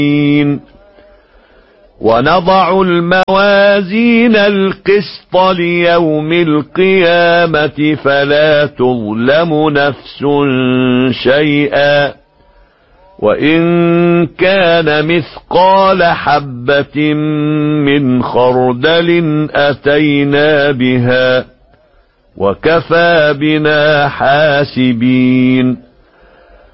ونضع الموازين القسط ليوم القيامة فلا تظلم نفس شيئا وإن كان مثقال حبة من خردل أتينا بها وكفى بنا حاسبين